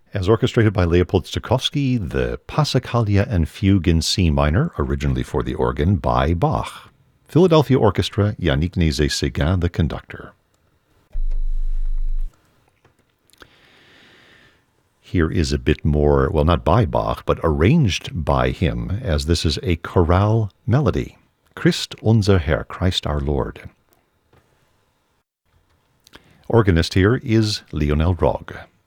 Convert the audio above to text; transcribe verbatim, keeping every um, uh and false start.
As orchestrated by Leopold Stokowski, the Passacaglia and Fugue in C minor, originally for the organ by Bach. Philadelphia Orchestra, Yannick Nézet-Séguin, the conductor. Here is a bit more, well, not by Bach, but arranged by him, as this is a chorale melody. Christ unser Herr, Christ our Lord. Organist here is Lionel Rogge.